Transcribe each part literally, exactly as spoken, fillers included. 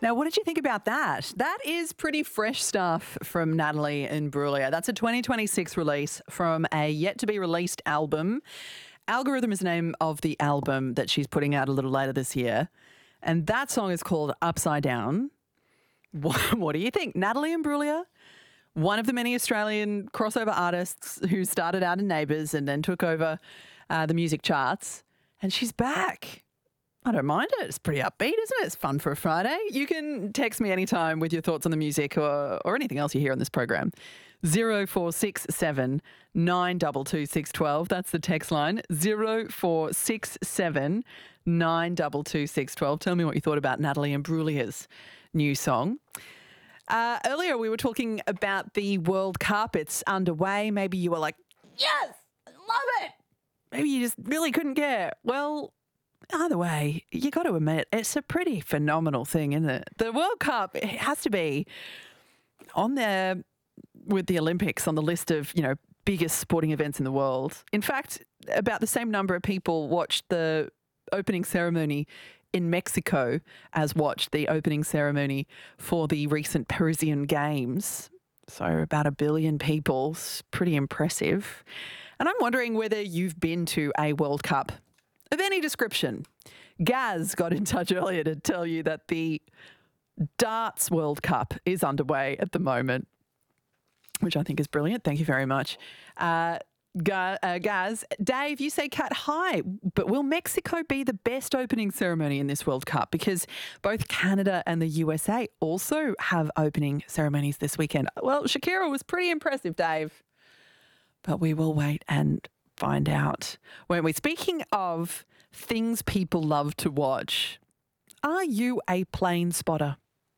Now, what did you think about that? That is pretty fresh stuff from Natalie Imbruglia. That's a twenty twenty-six release from a yet-to-be-released album. Algorithm is the name of the album that she's putting out a little later this year. And that song is called Upside Down. What, what do you think? Natalie Imbruglia, one of the many Australian crossover artists who started out in Neighbours and then took over uh, the music charts. And she's back. I don't mind it. It's pretty upbeat, isn't it? It's fun for a Friday. You can text me anytime with your thoughts on the music or, or anything else you hear on this program. zero four six seven nine two two six one two. That's the text line. zero four six seven nine two two six one two. Tell me what you thought about Natalie Imbruglia's new song. Uh, earlier we were talking about the World Cup. It's underway. Maybe you were like, yes, I love it. Maybe you just really couldn't care. Well, either way, you got to admit, it's a pretty phenomenal thing, isn't it? The World Cup, it has to be on there with the Olympics on the list of, you know, biggest sporting events in the world. In fact, about the same number of people watched the opening ceremony in Mexico as watched the opening ceremony for the recent Parisian Games. So about a billion people. It's pretty impressive. And I'm wondering whether you've been to a World Cup of any description. Gaz got in touch earlier to tell you that the Darts World Cup is underway at the moment, which I think is brilliant. Thank you very much. Uh, Gaz, uh, Gaz, Dave, you say, Kat, hi, but will Mexico be the best opening ceremony in this World Cup? Because both Canada and the U S A also have opening ceremonies this weekend. Well, Shakira was pretty impressive, Dave, but we will wait and find out, won't we? Speaking of things people love to watch, are you a plane spotter?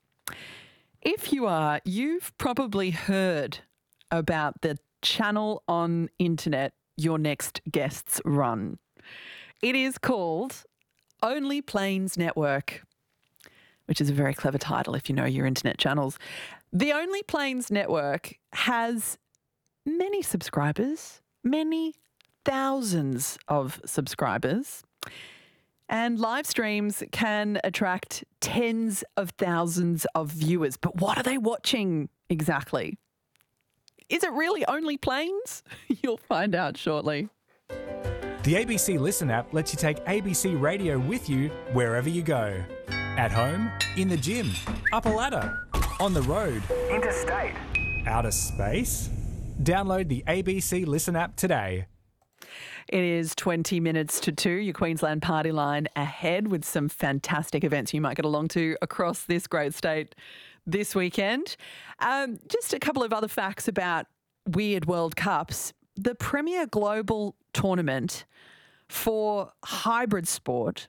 If you are, you've probably heard about the channel on internet your next guests run. It is called Only Planes Network, which is a very clever title if you know your internet channels. The Only Planes Network has many subscribers, many thousands of subscribers, and live streams can attract tens of thousands of viewers. But what are they watching exactly? Is it really only planes? You'll find out shortly. The A B C Listen app lets you take A B C Radio with you wherever you go. At home, in the gym, up a ladder, on the road, interstate, outer space. Download the A B C Listen app today. It is twenty minutes to two, your Queensland party line ahead with some fantastic events you might get along to across this great state this weekend. Um, just a couple of other facts about weird World Cups. The premier global tournament for hybrid sport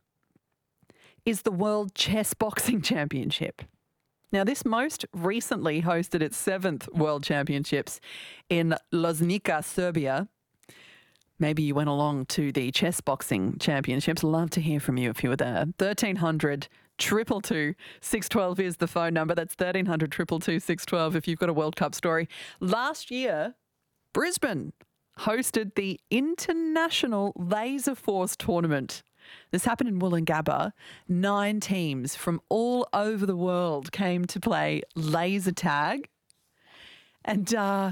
is the World Chess Boxing Championship. Now, this most recently hosted its seventh World Championships in Loznica, Serbia. Maybe you went along to the Chess Boxing Championships. Love to hear from you if you were there. thirteen hundred, two two two, six one two is the phone number. That's thirteen hundred, two two two, six one two if you've got a World Cup story. Last year, Brisbane hosted the International Laser Force Tournament. This happened in Woolloongabba. Nine teams from all over the world came to play laser tag. And uh,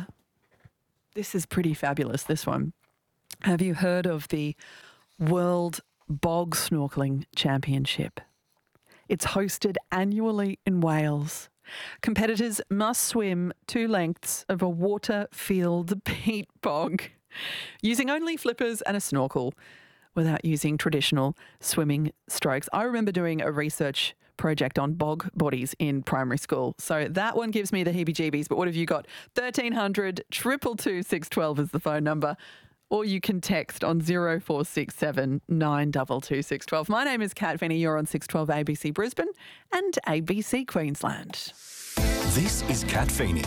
this is pretty fabulous, this one. Have you heard of the World Bog Snorkeling Championship? It's hosted annually in Wales. Competitors must swim two lengths of a water-filled peat bog using only flippers and a snorkel without using traditional swimming strokes. I remember doing a research project on bog bodies in primary school. So that one gives me the heebie-jeebies. But what have you got? thirteen hundred, two two two, six one two is the phone number. Or you can text on zero four six seven nine two two six one two. My name is Kat Finney. You're on six twelve A B C Brisbane and A B C Queensland. This is Kat Finney.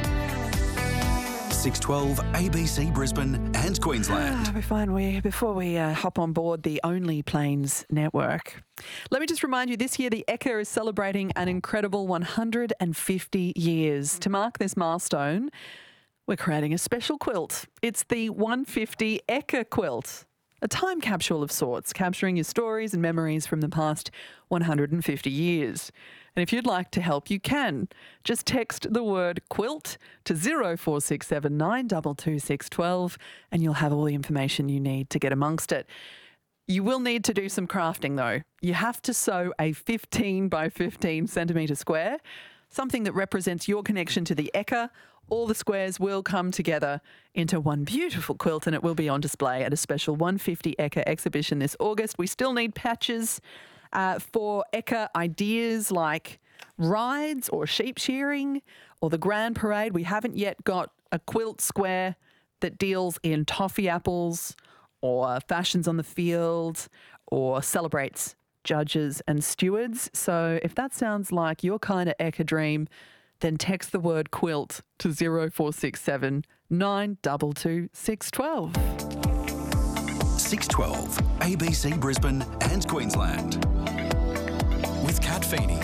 six twelve A B C Brisbane and Queensland. Ah, we're fine. We, before we uh, hop on board the Only Planes Network, let me just remind you, this year the Ekka is celebrating an incredible one hundred fifty years. To mark this milestone, we're creating a special quilt. It's the one fifty Ekka quilt. a time capsule of sorts, capturing your stories and memories from the past one hundred fifty years. And if you'd like to help, you can. Just text the word quilt to zero four six seven nine two two six one two and you'll have all the information you need to get amongst it. You will need to do some crafting though. You have to sew a fifteen by fifteen centimetre square, something that represents your connection to the Ekka. All the squares will come together into one beautiful quilt and it will be on display at a special one fifty Ekka exhibition this August. We still need patches uh, for Ekka ideas like rides or sheep shearing or the Grand Parade. We haven't yet got a quilt square that deals in toffee apples or fashions on the field or celebrates judges and stewards. So if that sounds like your kind of Ekka dream, then text the word quilt to zero four six seven nine two two six one two. six twelve, A B C Brisbane and Queensland. With Kat Feeney.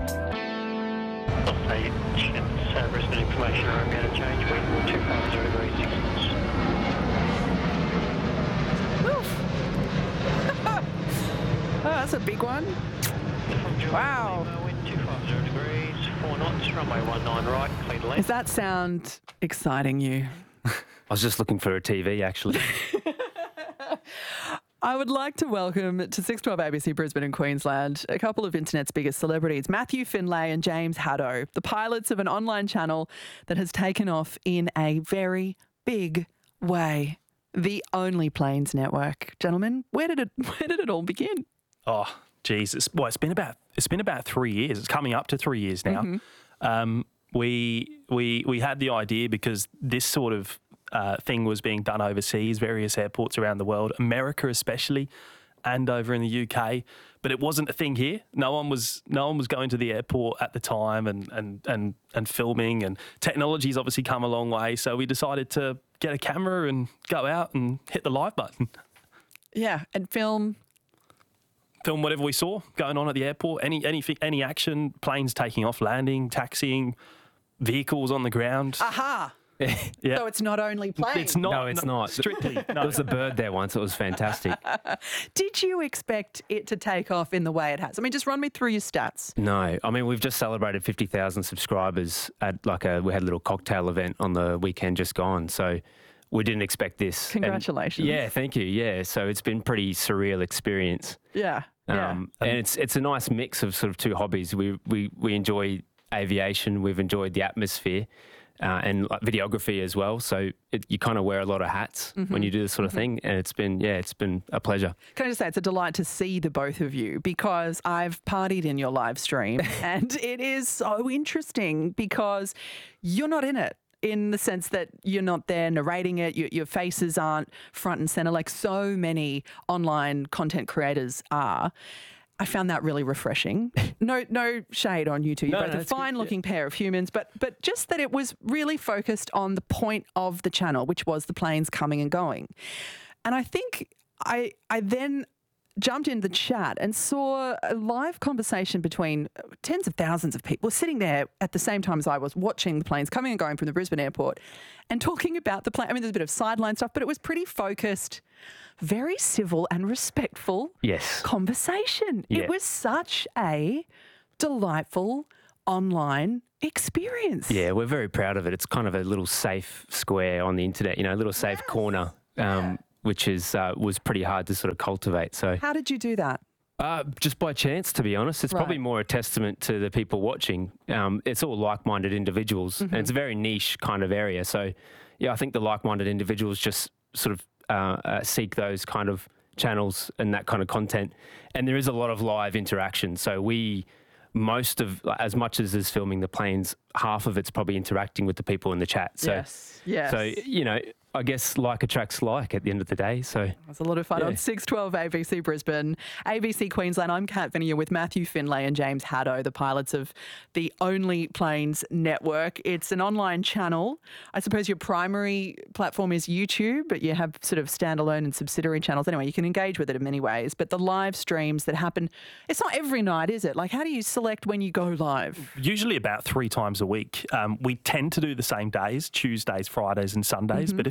Hey, it's uh, Brisbane information. I'm going to change wind two five zero degrees six knots. Oh, that's a big one. Wow. Wind two five zero degrees, four knots, runway one nine right, clean left. Does that sound exciting you? I was just looking for a T V, actually. I would like to welcome to six twelve A B C Brisbane and Queensland a couple of internet's biggest celebrities, Matthew Finlay and James Haddo, the pilots of an online channel that has taken off in a very big way. The Only Planes Network. Gentlemen, where did it where did it all begin? Oh, geez. It's, well, it's been about it's been about three years. It's coming up to three years now. Mm-hmm. Um, we we we had the idea because this sort of uh, thing was being done overseas, various airports around the world, America especially, and over in the U K. But it wasn't a thing here. No one was no one was going to the airport at the time and and and and filming. And technology's obviously come a long way. So we decided to get a camera and go out and hit the live button. Yeah, and film. Film whatever we saw going on at the airport, any anything, any action, planes taking off, landing, taxiing, vehicles on the ground. Aha! Yeah. So it's not only planes. It's not. No, it's not. Strictly. No. There was a bird there once. It was fantastic. Did you expect it to take off in the way it has? I mean, just run me through your stats. No, I mean, we've just celebrated fifty thousand subscribers at like a, we had a little cocktail event on the weekend just gone. So we didn't expect this. Congratulations. And, yeah, thank you. Yeah. So it's been pretty surreal experience. Yeah. Yeah. Um, and it's it's a nice mix of sort of two hobbies. We we we enjoy aviation. We've enjoyed the atmosphere. Uh, and like videography as well. So it, you kind of wear a lot of hats mm-hmm. when you do this sort of mm-hmm. thing. And it's been, yeah, it's been a pleasure. Can I just say it's a delight to see the both of you because I've partied in your live stream and it is so interesting because you're not in it in the sense that you're not there narrating it. Your, your faces aren't front and center like so many online content creators are. I found that really refreshing. No, no shade on you two. You're no, both no, a fine-looking yeah. pair of humans, but but just that it was really focused on the point of the channel, which was the planes coming and going. And I think I I then jumped into the chat and saw a live conversation between tens of thousands of people sitting there at the same time as I was watching the planes coming and going from the Brisbane airport and talking about the plane. I mean, there's a bit of sideline stuff, but it was pretty focused. Very civil and respectful yes. conversation. Yeah. It was such a delightful online experience. Yeah, we're very proud of it. It's kind of a little safe square on the internet, you know, a little safe yes. corner, um, yeah. which is uh, was pretty hard to sort of cultivate. So how did you do that? Uh, just by chance, to be honest. It's right. probably more a testament to the people watching. Um, it's all like-minded individuals, mm-hmm. and it's a very niche kind of area. So, yeah, I think the like-minded individuals just sort of Uh, uh, seek those kind of channels and that kind of content. And there is a lot of live interaction. So we, most of, as much as is filming the planes, half of it's probably interacting with the people in the chat. So, yes, yes. So, you know, I guess like attracts like at the end of the day. So it's a lot of fun yeah. on six twelve A B C Brisbane, A B C Queensland. I'm Kat Feeney with Matthew Finlay and James Haddo, the pilots of the Only Planes Network. It's an online channel. I suppose your primary platform is YouTube, but you have sort of standalone and subsidiary channels. Anyway, you can engage with it in many ways. But the live streams that happen, it's not every night, is it? Like, how do you select when you go live? Usually about three times a week. Um, we tend to do the same days, Tuesdays, Fridays and Sundays. Mm-hmm. But if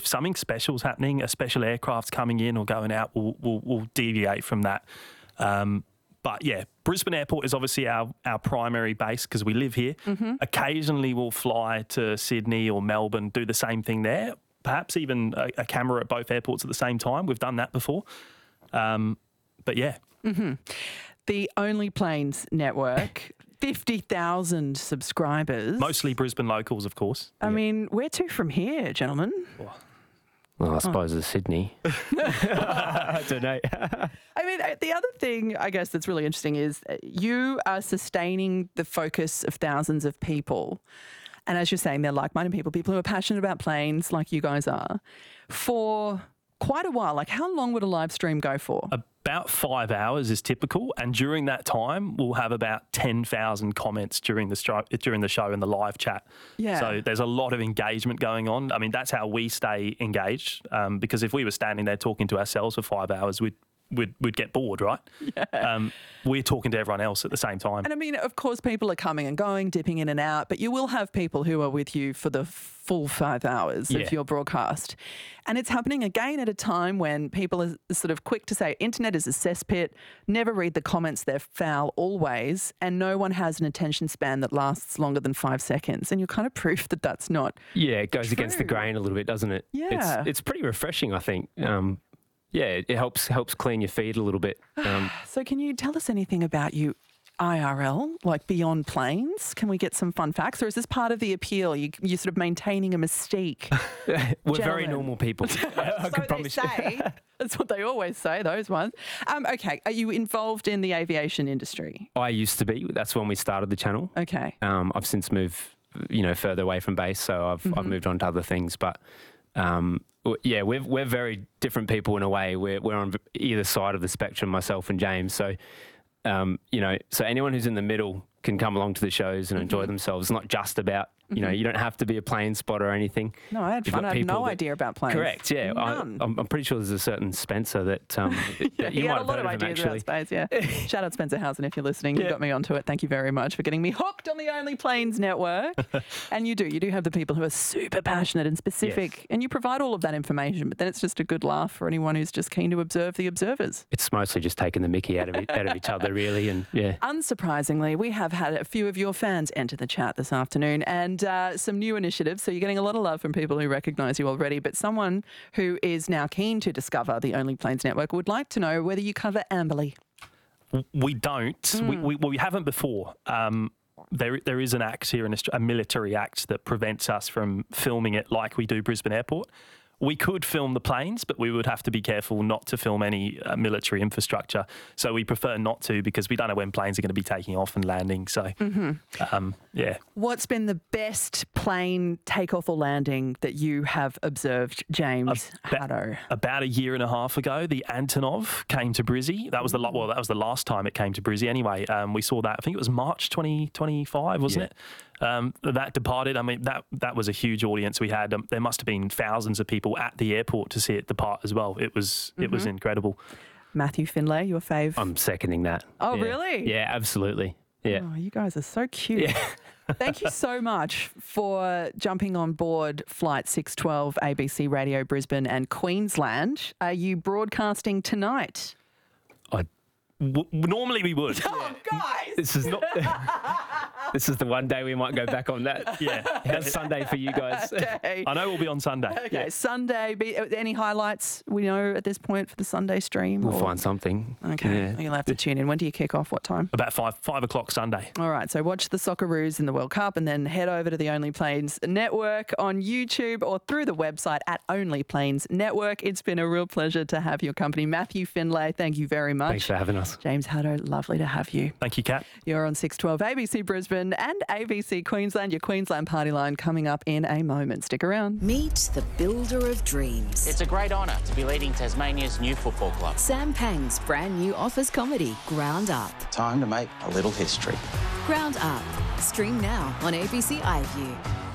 something special's happening, a special aircraft's coming in or going out, we'll, we'll, we'll deviate from that. Um, but yeah, Brisbane Airport is obviously our, our primary base because we live here. Mm-hmm. Occasionally we'll fly to Sydney or Melbourne, do the same thing there, perhaps even a, a camera at both airports at the same time. We've done that before. Um, but yeah. Mm-hmm. The Only Planes Network, fifty thousand subscribers. Mostly Brisbane locals, of course. I yeah. mean, where to from here, gentlemen? Well, I suppose it's Sydney. I don't know. I mean, the other thing, I guess, that's really interesting is you are sustaining the focus of thousands of people. And as you're saying, they're like-minded people, people who are passionate about planes like you guys are, for quite a while. Like, how long would a live stream go for? About five hours is typical, and during that time, we'll have about ten thousand comments during the show, during the show and the live chat. Yeah. So there's a lot of engagement going on. I mean, that's how we stay engaged, um, because if we were standing there talking to ourselves for five hours, we'd We'd, we'd get bored, right? Yeah. Um, we're talking to everyone else at the same time. And I mean, of course, people are coming and going, dipping in and out, but you will have people who are with you for the full five hours Yeah. of your broadcast. And it's happening again at a time when people are sort of quick to say, internet is a cesspit, never read the comments, they're foul always, and no one has an attention span that lasts longer than five seconds. And you're kind of proof that that's not Yeah, it goes True. against the grain a little bit, doesn't it? Yeah. It's, it's pretty refreshing, I think. Um, yeah, it, it helps helps clean your feed a little bit. Um, So can you tell us anything about you I R L, like beyond planes? Can we get some fun facts, or is this part of the appeal? You, you're sort of maintaining a mystique. we're very Gentlemen. normal people. I So can they promise you. say. That's what they always say, those ones. Um, okay, are you involved in the aviation industry? I used to be. That's when we started the channel. Okay. Um, I've since moved, you know, further away from base, so I've Mm-hmm. I've moved on to other things. But um, w- yeah, we're we're very different people in a way. We're we're on either side of the spectrum, myself and James. So um, you know, so anyone who's in the middle can come along to the shows and Mm-hmm. enjoy themselves. It's not just about, you know, you don't have to be a plane spotter or anything. No, I had You've fun. got I had people no that- idea about planes. Correct, yeah. I, None. I'm, I'm pretty sure there's a certain Spencer that, um, that you he might had a have lot heard of of him, ideas actually. about space, yeah. Shout out Spencer Housen if you're listening. You Yeah. got me onto it. Thank you very much for getting me hooked on the Only Planes Network. And you do. You do have the people who are super passionate and specific, Yes. and you provide all of that information, but then it's just a good laugh for anyone who's just keen to observe the observers. It's mostly just taking the mickey out of, it, out of each other, really, and yeah. Unsurprisingly, we have had a few of your fans enter the chat this afternoon, and uh, some new initiatives. So you're getting a lot of love from people who recognise you already, but someone who is now keen to discover the Only Planes Network would like to know whether you cover Amberley. We don't. We, we, well, we haven't before. Um, there, there is an act here in Australia, a military act that prevents us from filming it like we do Brisbane Airport. We could film the planes, but we would have to be careful not to film any uh, military infrastructure. So we prefer not to because we don't know when planes are going to be taking off and landing. So, mm-hmm. um, yeah. What's been the best plane takeoff or landing that you have observed, James About- Haddo? About a year and a half ago, the Antonov came to Brizzy. That was the la- well, that was the last time it came to Brizzy. Anyway, um, we saw that. I think it was March twenty twenty-five, wasn't Yeah. it? Um, that departed. I mean, that that was a huge audience we had. Um, there must have been thousands of people at the airport to see it depart as well. It was it was incredible. Matthew Finlay, your fave? I'm seconding that. Oh, Yeah. really? Yeah, absolutely. Yeah. Oh, you guys are so cute. Thank you so much for jumping on board Flight six twelve A B C Radio Brisbane and Queensland. Are you broadcasting tonight? I, W- normally we would. Oh, guys! this is not. This is the one day we might go back on that. Yeah. How's Sunday for you guys? Okay. I know we'll be on Sunday. Okay, Sunday. Be, any highlights we know at this point for the Sunday stream? We'll or- find something. Okay, Yeah. you'll have to tune in. When do you kick off? What time? About five five o'clock Sunday. All right, so watch the Socceroos in the World Cup and then head over to the Only Planes Network on YouTube or through the website at Only Planes Network. It's been a real pleasure to have your company. Matthew Finlay, thank you very much. Thanks for having us. James Haddo, lovely to have you. Thank you, Kat. You're on six twelve A B C Brisbane and A B C Queensland. Your Queensland party line coming up in a moment. Stick around. Meet the builder of dreams. It's a great honour to be leading Tasmania's new football club. Sam Pang's brand new office comedy, Ground Up. Time to make a little history. Ground Up. Stream now on A B C iView.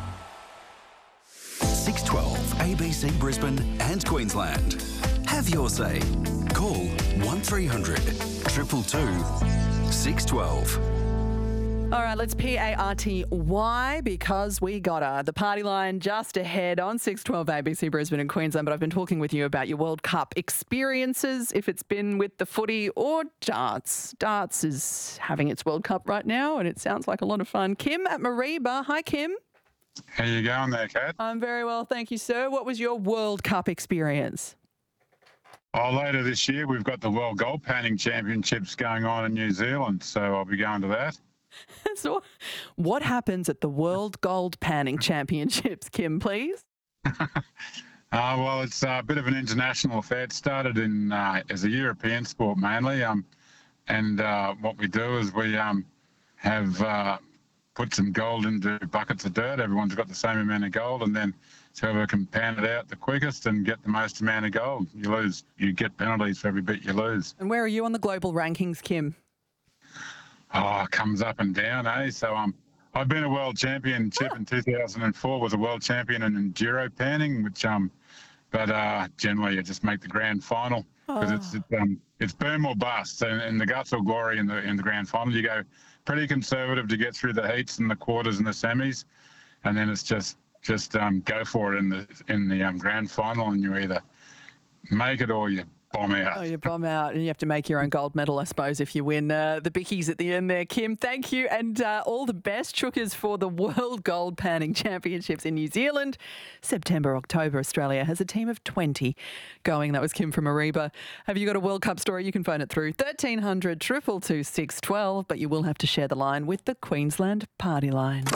six twelve A B C Brisbane and Queensland. Have your say. Call one three hundred two two two six one two. All right, let's P A R T Y because we got her. The party line just ahead on six twelve A B C Brisbane and Queensland, but I've been talking with you about your World Cup experiences, if it's been with the footy or darts. Darts is having its World Cup right now and it sounds like a lot of fun. Kim at Mareeba. Hi, Kim. How you going there, Kat? I'm very well, thank you, sir. What was your World Cup experience? Oh, later this year, we've got the World Gold Panning Championships going on in New Zealand, so I'll be going to that. So, what happens at the World Gold Panning Championships, Kim, please? uh, well, it's a bit of an international affair. It started in uh, as a European sport mainly, um, and uh, what we do is we um, have uh, put some gold into buckets of dirt. Everyone's got the same amount of gold, and then whoever can pan it out the quickest and get the most amount of gold, you lose. You get penalties for every bit you lose. And where are you on the global rankings, Kim? Oh, it comes up and down, eh? So um, I've been a world championship in two thousand four, was a world champion in enduro panning, which um, but uh, generally you just make the grand final because oh. it's it's, um, it's boom or bust. And in the guts or glory in the in the grand final, you go pretty conservative to get through the heats and the quarters and the semis, and then it's just just um, go for it in the in the um, grand final, and you either make it or you bomb out. Oh, you bomb out, and you have to make your own gold medal, I suppose, if you win uh, the bickies at the end there. Kim, thank you, and uh, all the best, Chookers, for the World Gold Panning Championships in New Zealand. September, October, Australia has a team of twenty going. That was Kim from Mareeba. Have you got a World Cup story? You can phone it through thirteen hundred, two two two, six one two, but you will have to share the line with the Queensland Party Line.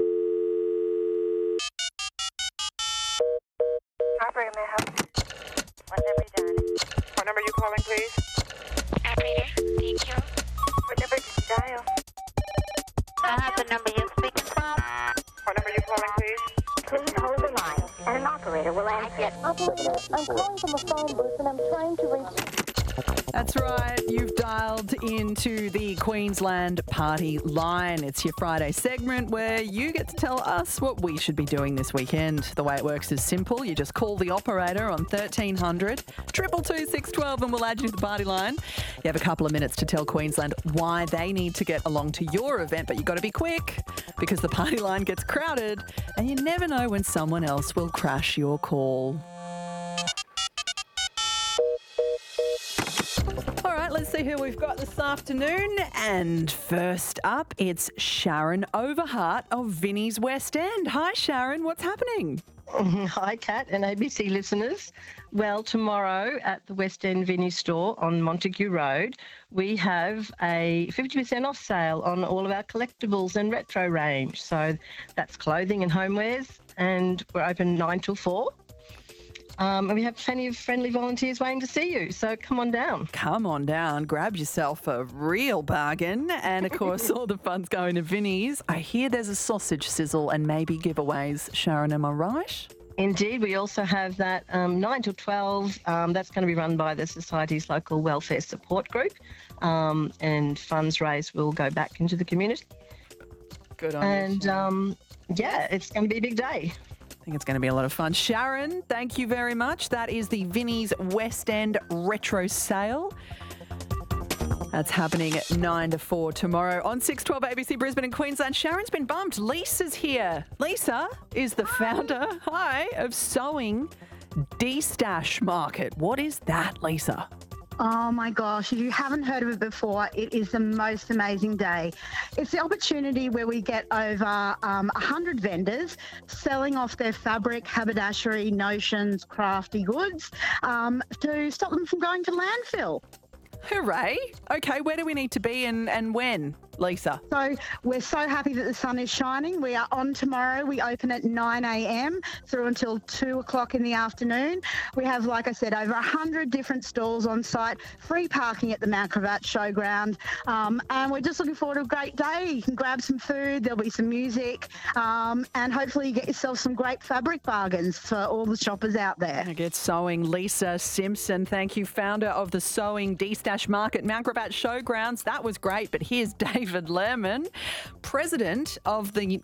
Operator, may I help? What number you dialing? What number are you calling, please? Operator, thank you. What number did you dial? I have the number you're speaking from. What number are you calling, please? Please hold the line, and an operator will answer it. Operator, I'm calling from a phone booth, and I'm trying to reach... That's right. You've dialed into the Queensland Party Line. It's your Friday segment where you get to tell us what we should be doing this weekend. The way it works is simple. You just call the operator on thirteen hundred, two two two, six one two and we'll add you to the party line. You have a couple of minutes to tell Queensland why they need to get along to your event, but you've got to be quick because the party line gets crowded and you never know when someone else will crash your call. All right, let's see who we've got this afternoon. And first up, it's Sharon Overhart of Vinnie's West End. Hi, Sharon. What's happening? Hi, Kat and A B C listeners. Well, tomorrow at the West End Vinnie store on Montague Road, we have a fifty percent off sale on all of our collectibles and retro range. So that's clothing and homewares, and we're open nine till four. Um, and we have plenty of friendly volunteers waiting to see you, so come on down. Come on down, grab yourself a real bargain. And, of course, all the fun's going to Vinnie's. I hear there's a sausage sizzle and maybe giveaways. Sharon, am I right? Indeed. We also have that um, nine till twelve. Um, that's going to be run by the Society's local welfare support group. Um, and funds raised will go back into the community. Good on and, you. And, um, yeah, it's going to be a big day. I think it's going to be a lot of fun. Sharon, thank you very much. That is the Vinnie's West End Retro Sale. That's happening at nine to four tomorrow on six twelve A B C Brisbane and Queensland. Sharon's been bumped. Lisa's here. Lisa is the founder, hi, of Sewing D-Stash Market. What is that, Lisa? Oh my gosh, if you haven't heard of it before, it is the most amazing day. It's the opportunity where we get over um, one hundred vendors selling off their fabric, haberdashery, notions, crafty goods um, to stop them from going to landfill. Hooray. Okay, where do we need to be and, and when, Lisa? So we're so happy that the sun is shining. We are on tomorrow. We open at nine a.m. through until two o'clock in the afternoon. We have, like I said, over one hundred different stalls on site, free parking at the Mount Gravatt Showground. Um, and we're just looking forward to a great day. You can grab some food, there'll be some music, um, and hopefully you get yourself some great fabric bargains for all the shoppers out there. I get Sewing. Lisa Simpson, thank you, founder of the Sewing D-Stash Market, Mount Gravatt Showgrounds. That was great, but here's David Lerman, president of the